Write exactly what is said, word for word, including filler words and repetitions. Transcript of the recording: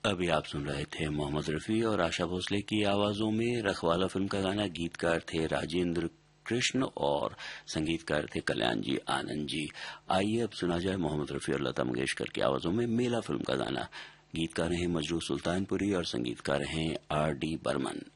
अभी आप सुन रहे थे मोहम्मद रफ़ी और आशा भोसले की आवाजों में रखवाला फिल्म का गाना। गीतकार थे राजेंद्र कृष्ण और संगीतकार थे कल्याण जी आनंद जी। आइए अब सुना जाए मोहम्मद रफ़ी और लता मंगेशकर की आवाजों में मेला फिल्म का गाना। गीतकार हैं मजरू सुल्तानपुरी और संगीतकार हैं आर डी बर्मन।